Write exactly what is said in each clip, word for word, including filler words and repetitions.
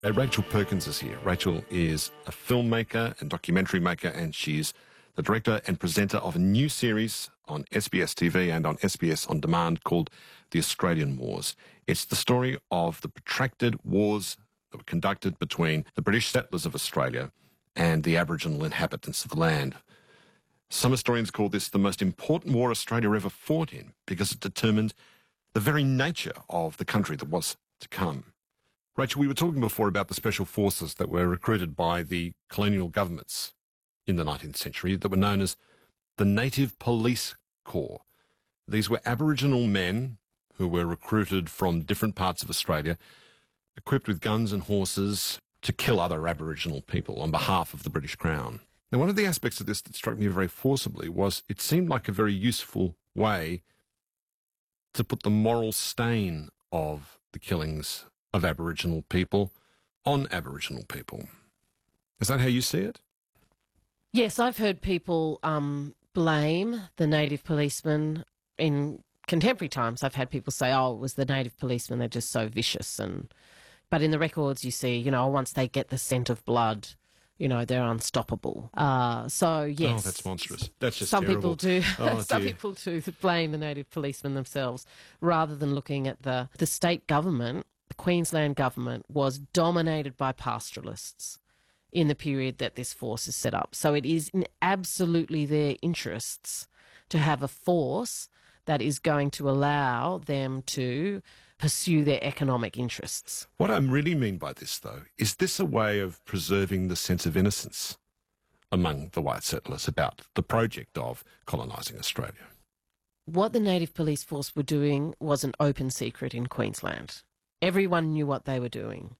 Uh, Rachel Perkins is here. Rachel is a filmmaker and documentary maker, and she's the director and presenter of a new series on S B S T V and on S B S On Demand called The Australian Wars. It's the story of the protracted wars that were conducted between the British settlers of Australia and the Aboriginal inhabitants of the land. Some historians call this the most important war Australia ever fought in because it determined the very nature of the country that was to come. Rachel, we were talking before about the special forces that were recruited by the colonial governments in the nineteenth century that were known as the Native Police Corps. These were Aboriginal men who were recruited from different parts of Australia, equipped with guns and horses to kill other Aboriginal people on behalf of the British Crown. Now, one of the aspects of this that struck me very forcibly was it seemed like a very useful way to put the moral stain of the killings of Aboriginal people on Aboriginal people. Is that how you see it? Yes, I've heard people um, blame the native policemen in contemporary times. I've had people say, oh, it was the native policemen, they're just so vicious. And But in the records you see, you know, once they get the scent of blood, you know, they're unstoppable. Uh, so, yes. Oh, that's monstrous. That's just some terrible. People do, oh, some people do blame the native policemen themselves rather than looking at the, the state government. The Queensland government was dominated by pastoralists in the period that this force is set up. So it is in absolutely their interests to have a force that is going to allow them to pursue their economic interests. What I really mean by this, though, is this a way of preserving the sense of innocence among the white settlers about the project of colonising Australia? What the Native Police Force were doing was an open secret in Queensland. Everyone knew what they were doing.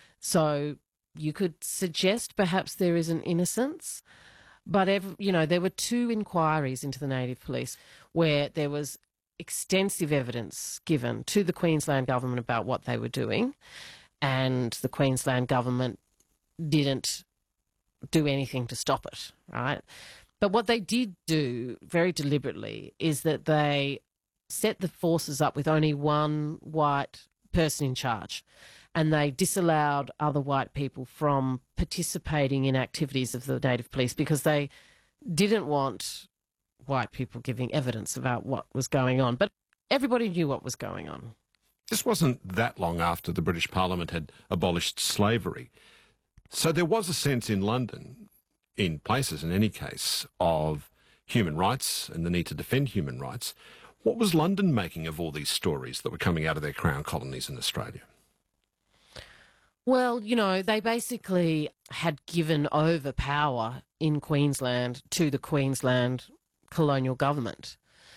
So you could suggest perhaps there is an innocence, but, every, you know, there were two inquiries into the Native Police where there was extensive evidence given to the Queensland government about what they were doing, and the Queensland government didn't do anything to stop it, right? But what they did do very deliberately is that they set the forces up with only one white person in charge, and they disallowed other white people from participating in activities of the Native Police because they didn't want white people giving evidence about what was going on. But everybody knew what was going on. This wasn't that long after the British Parliament had abolished slavery. So there was a sense in London, in places in any case, of human rights and the need to defend human rights. What was London making of all these stories that were coming out of their Crown colonies in Australia? Well, you know, they basically had given over power in Queensland to the Queensland colonial government.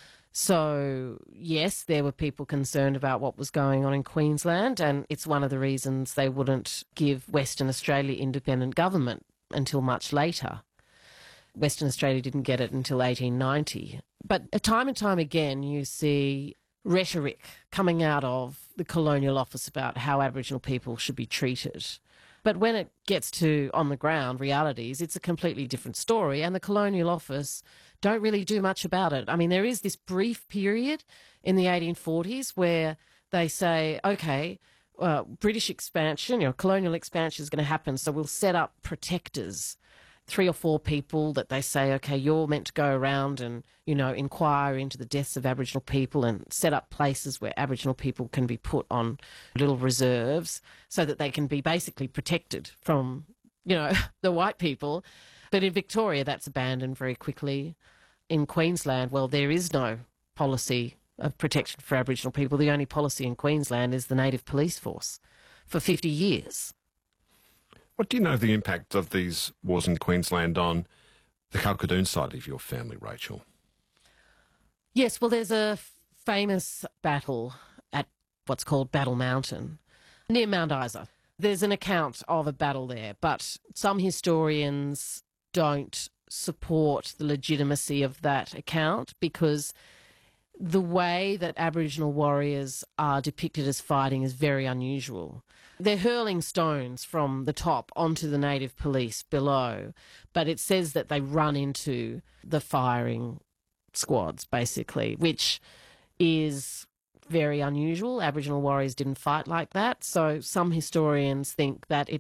So, yes, there were people concerned about what was going on in Queensland, and it's one of the reasons they wouldn't give Western Australia independent government until much later. Western Australia didn't get it until eighteen ninety. But time and time again you see rhetoric coming out of the Colonial Office about how Aboriginal people should be treated. But when it gets to on the ground realities, it's a completely different story, and the Colonial Office don't really do much about it. I mean, there is this brief period in the eighteen forties where they say, okay, uh, British expansion, you know, colonial expansion is going to happen, so we'll set up protectors, three or four people that they say, okay, you're meant to go around and, you know, inquire into the deaths of Aboriginal people and set up places where Aboriginal people can be put on little reserves so that they can be basically protected from, you know, the white people. But in Victoria, that's abandoned very quickly. In Queensland, well, there is no policy of protection for Aboriginal people. The only policy in Queensland is the Native Police Force for fifty years. What do you know of the impact of these wars in Queensland on the Kalkadoon side of your family, Rachel? Yes, well, there's a famous battle at what's called Battle Mountain near Mount Isa. There's an account of a battle there, but some historians don't support the legitimacy of that account because the way that Aboriginal warriors are depicted as fighting is very unusual. They're hurling stones from the top onto the native police below, but it says that they run into the firing squads, basically, which is very unusual. Aboriginal warriors didn't fight like that, so some historians think that it